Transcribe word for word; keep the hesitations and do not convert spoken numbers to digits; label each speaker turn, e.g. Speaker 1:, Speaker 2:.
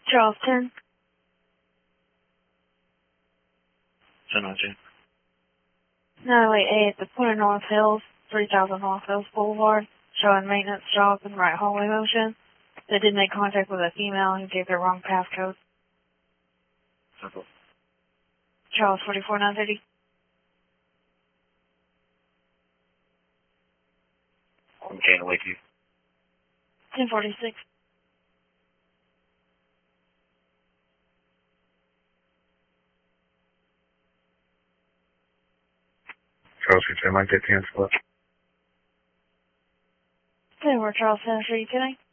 Speaker 1: Charles ten.
Speaker 2: ten on two.
Speaker 1: nine eight eight, the Point of North Hills, three thousand North Hills Boulevard, showing maintenance job in right hallway motion. They did make contact with a female who gave their wrong passcode.
Speaker 2: Circle.
Speaker 1: Charles forty-four nine thirty.
Speaker 2: Okay, I'll wait for you.
Speaker 1: ten forty-six.
Speaker 2: Charles, could you like that ten split?
Speaker 1: Okay, we're Charles ten. Are you kidding?